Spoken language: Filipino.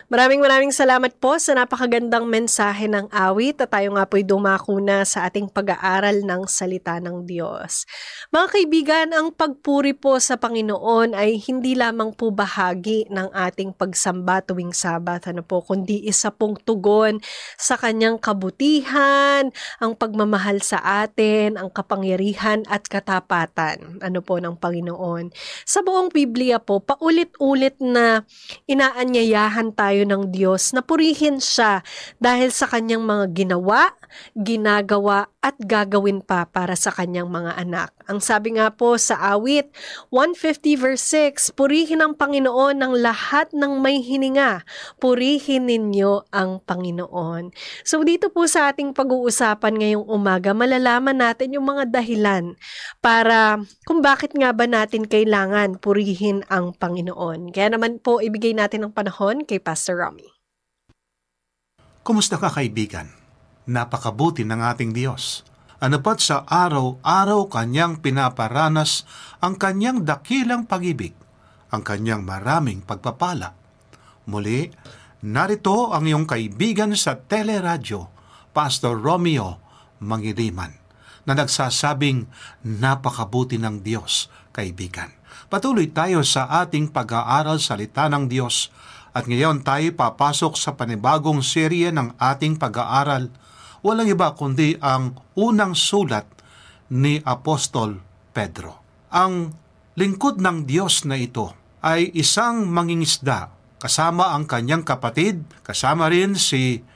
Maraming maraming salamat po sa napakagandang mensahe ng awit at tayo nga po'y dumako na sa ating pag-aaral ng salita ng Diyos. Mga kaibigan, ang pagpuri po sa Panginoon ay hindi lamang po bahagi ng ating pagsamba tuwing Sabat, kundi isa pong tugon sa kanyang kabutihan, ang pagmamahal sa atin, ang kapangyarihan at katapatan ng Panginoon. Sa buong Biblia po, paulit-ulit na inaanyayahan tayo ng Diyos na purihin siya dahil sa kanyang mga ginawa, ginagawa at gagawin pa para sa kanyang mga anak. Ang sabi nga po sa awit 150 verse 6, purihin ang Panginoon ng lahat ng may hininga. Purihin ninyo ang Panginoon. So dito po sa ating pag-uusapan ngayong umaga, malalaman natin yung mga dahilan para kung bakit nga ba natin kailangan purihin ang Panginoon. Kaya naman po ibigay natin ang panahon kay Pastor Romy. Kumusta ka, kaibigan? Napakabuti ng ating Diyos. Anupat sa araw-araw kanyang pinaparanas ang kanyang dakilang pag-ibig, ang kanyang maraming pagpapala. Muli, narito ang iyong kaibigan sa teleradyo, Pastor Romeo Mangiliman, na nagsasabing napakabuti ng Diyos, kaibigan. Patuloy tayo sa ating pag-aaral salita ng Diyos at ngayon tayo papasok sa panibagong serye ng ating pag-aaral. Walang iba kundi ang unang sulat ni Apostol Pedro. Ang lingkod ng Diyos na ito ay isang mangingisda kasama ang kanyang kapatid, kasama rin si